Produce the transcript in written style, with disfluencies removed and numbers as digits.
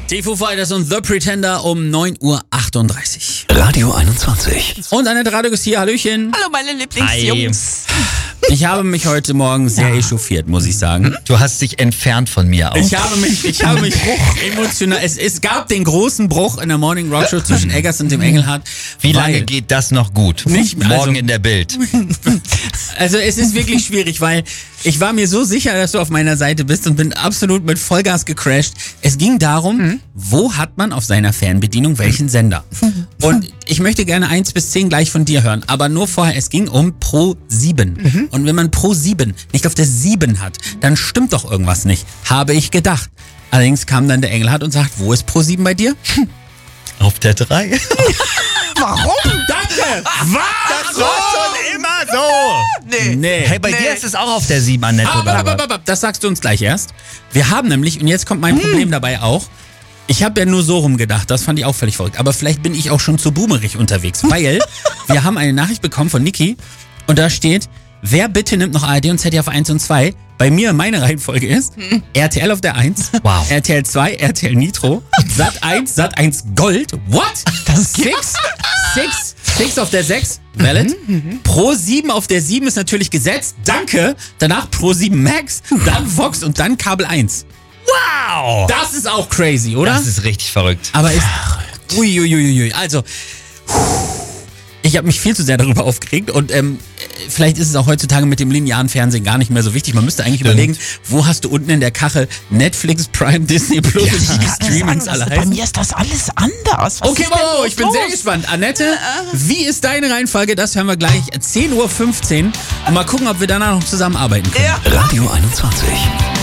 Die Foo Fighters und The Pretender um 9.38 Uhr. Radio 21. Und Annette Radek hier, Hallöchen. Hallo meine Lieblingsjungs. Ich habe mich heute Morgen sehr echauffiert, muss ich sagen. Du hast dich entfernt von mir auch. Ich habe mich emotional. Es gab den großen Bruch in der Morning Rock Show zwischen Eggers und dem Engelhardt. Wie lange geht das noch gut? Nicht mehr, Morgen also- in der Bild. Also es ist wirklich schwierig, weil ich war mir so sicher, dass du auf meiner Seite bist und bin absolut mit Vollgas gecrashed. Es ging darum, wo hat man auf seiner Fernbedienung welchen Sender? Und ich möchte gerne 1 bis 10 gleich von dir hören, aber nur vorher, es ging um Pro7. Und wenn man Pro7 nicht auf der 7 hat, dann stimmt doch irgendwas nicht, habe ich gedacht. Allerdings kam dann der Engelhardt und sagt, wo ist Pro7 bei dir? Auf der 3. Warum? Danke! Das war schon immer so. Nee. Hey, bei dir ist es auch auf der 7, Annette, oder was? Aber, das sagst du uns gleich erst. Wir haben nämlich, und jetzt kommt mein Problem dabei auch, ich habe ja nur so rumgedacht, das fand ich auch völlig verrückt, aber vielleicht bin ich auch schon zu boomerig unterwegs, weil wir haben eine Nachricht bekommen von Niki und da steht, wer bitte nimmt noch ARD und ZDF 1 und 2? Bei mir, meine Reihenfolge ist RTL auf der 1, Wow. RTL 2, RTL Nitro, Sat1 Gold, what? Das Six auf der 6, valid. Pro7 auf der 7 ist natürlich gesetzt, danke. Danach Pro7 Max, dann Vox und dann Kabel 1. Wow. Das ist auch crazy, oder? Das ist richtig verrückt. Aber ist... Uiuiuiui. Also, ich habe mich viel zu sehr darüber aufgeregt und vielleicht ist es auch heutzutage mit dem linearen Fernsehen gar nicht mehr so wichtig. Man müsste eigentlich überlegen, wo hast du unten in der Kachel Netflix, Prime, Disney Plus und wie die Streamings alle Bei heißen. mir ist das alles anders. Was Okay, ist denn wow, los ich bin los? sehr gespannt. Annette, wie ist deine Reihenfolge? Das hören wir gleich 10.15 Uhr und mal gucken, ob wir danach noch zusammenarbeiten können. Ja. Radio 21.